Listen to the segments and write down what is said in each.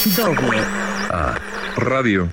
Doble A Radio.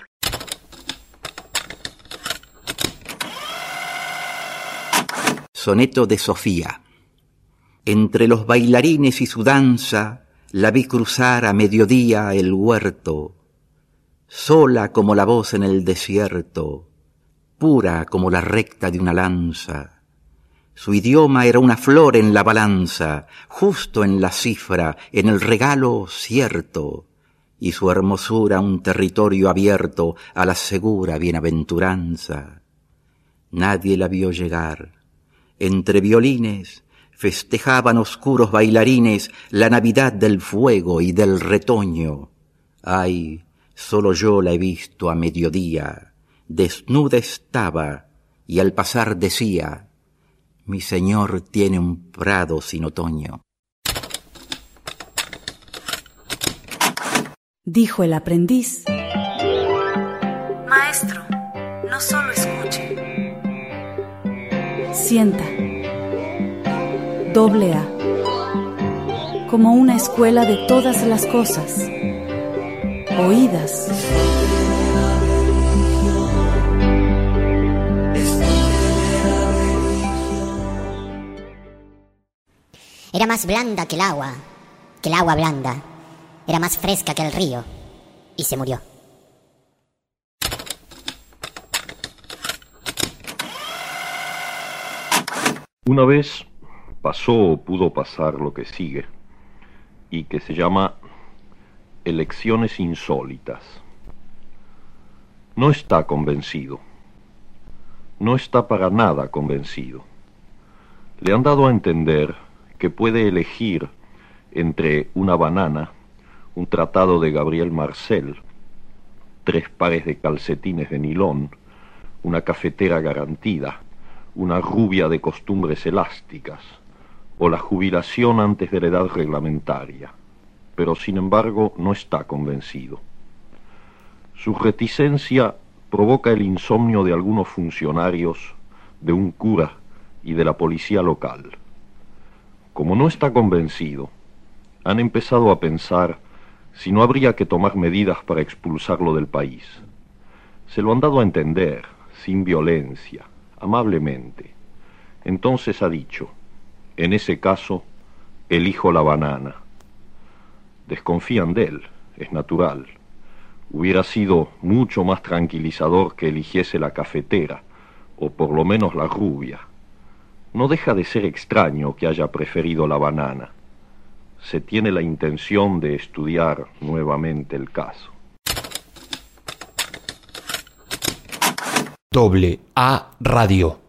Soneto de Sofía. Entre los bailarines y su danza la vi cruzar a mediodía el huerto, sola como la voz en el desierto, pura como la recta de una lanza. Su idioma era una flor en la balanza, justo en la cifra, en el regalo cierto, y su hermosura un territorio abierto a la segura bienaventuranza. Nadie la vio llegar. Entre violines festejaban oscuros bailarines la Navidad del fuego y del retoño. Ay, solo yo la he visto a mediodía. Desnuda estaba y al pasar decía: mi señor tiene un prado sin otoño. Dijo el aprendiz: Maestro, no solo escuche. Sienta. Doble A. Como una escuela de todas las cosas. Oídas. Era más blanda que el agua blanda. Era más fresca que el río, y se murió. Una vez pasó o pudo pasar lo que sigue, y que se llama elecciones insólitas. No está convencido. No está para nada convencido. Le han dado a entender que puede elegir entre una banana, un tratado de Gabriel Marcel, 3 pares de calcetines de nilón, una cafetera garantida, una rubia de costumbres elásticas, o la jubilación antes de la edad reglamentaria, pero sin embargo no está convencido. Su reticencia provoca el insomnio de algunos funcionarios, de un cura y de la policía local. Como no está convencido, han empezado a pensar si no habría que tomar medidas para expulsarlo del país. Se lo han dado a entender, sin violencia, amablemente. Entonces ha dicho: en ese caso, elijo la banana. Desconfían de él, es natural. Hubiera sido mucho más tranquilizador que eligiese la cafetera, o por lo menos la rubia. No deja de ser extraño que haya preferido la banana. Se tiene la intención de estudiar nuevamente el caso. Doble A Radio.